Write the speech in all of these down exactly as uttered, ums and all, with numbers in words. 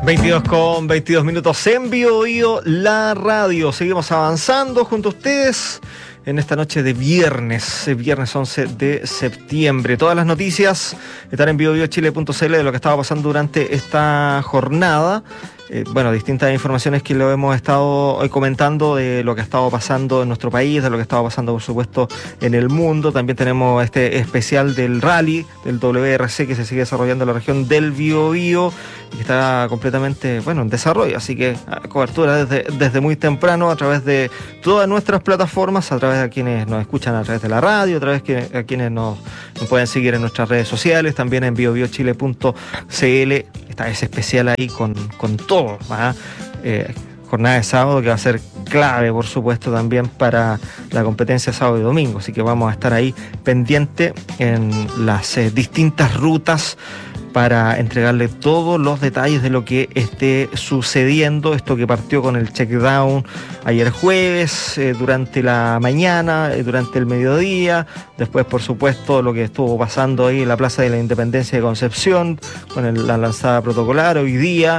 veintidós con veintidós minutos en Bio Bio, la radio. Seguimos avanzando junto a ustedes en esta noche de viernes, viernes once de septiembre. Todas las noticias están en bio bio chile punto c l de lo que estaba pasando durante esta jornada. Eh, bueno, distintas informaciones que lo hemos estado hoy comentando de lo que ha estado pasando en nuestro país, de lo que ha estado pasando, por supuesto, en el mundo. También tenemos este especial del rally, del W R C, que se sigue desarrollando en la región del Biobío y que está completamente, bueno, en desarrollo. Así que cobertura desde, desde muy temprano a través de todas nuestras plataformas, a través de quienes nos escuchan a través de la radio, a través de quienes nos, nos pueden seguir en nuestras redes sociales, también en bio bio chile punto c l. Está ese especial ahí con, con todo, ¿ah? eh, jornada de sábado que va a ser clave, por supuesto, también para la competencia sábado y domingo, así que vamos a estar ahí pendiente en las eh, distintas rutas para entregarle todos los detalles de lo que esté sucediendo. Esto que partió con el checkdown ayer jueves, eh, durante la mañana, eh, durante el mediodía, después, por supuesto, lo que estuvo pasando ahí en la Plaza de la Independencia de Concepción, con el, la lanzada protocolar hoy día,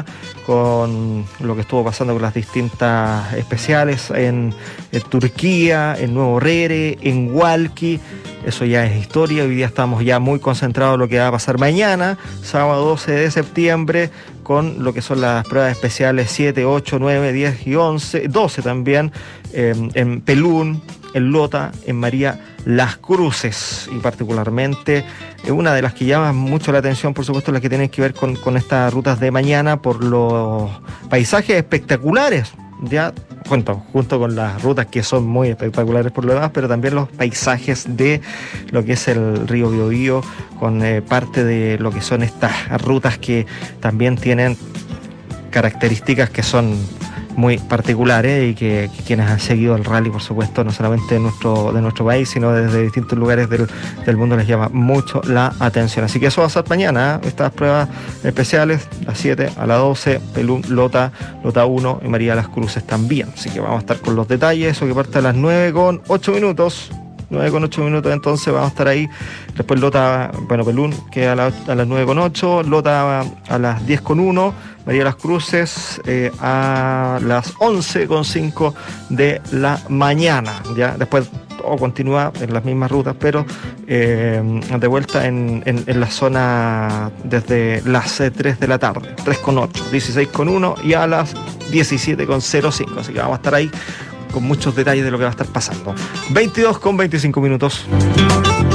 con lo que estuvo pasando con las distintas especiales en, en Turquía, en Nuevo Rere, en Hualqui. Eso ya es historia. Hoy día estamos ya muy concentrados en lo que va a pasar mañana, sábado doce de septiembre, con lo que son las pruebas especiales siete, ocho, nueve, diez y once, doce también, eh, en Pelún, en Lota, en María Las Cruces, y particularmente eh, una de las que llama mucho la atención, por supuesto, las que tienen que ver con, con estas rutas de mañana, por los paisajes espectaculares, ya junto, junto con las rutas que son muy espectaculares por lo demás, pero también los paisajes de lo que es el río Biobío, con eh, parte de lo que son estas rutas que también tienen características que son muy particulares y que, que quienes han seguido el rally, por supuesto, no solamente de nuestro, de nuestro país, sino desde distintos lugares del, del mundo, les llama mucho la atención. Así que eso va a ser mañana, ¿eh? Estas pruebas especiales, a las siete, a las doce, Pelún, Lota, Lota uno y María Las Cruces también. Así que vamos a estar con los detalles, eso que parte a las nueve con ocho minutos. nueve con ocho minutos, entonces vamos a estar ahí. Después Lota, bueno, Pelún, que a, la, a las nueve con ocho, Lota a las diez con uno, María Las Cruces eh, a las once con cinco de la mañana. Ya después todo continúa en las mismas rutas, pero eh, de vuelta en, en, en la zona desde las tres de la tarde, tres con ocho, dieciséis con uno y a las diecisiete con cero cinco. Así que vamos a estar ahí con muchos detalles de lo que va a estar pasando. veintidós con veinticinco minutos.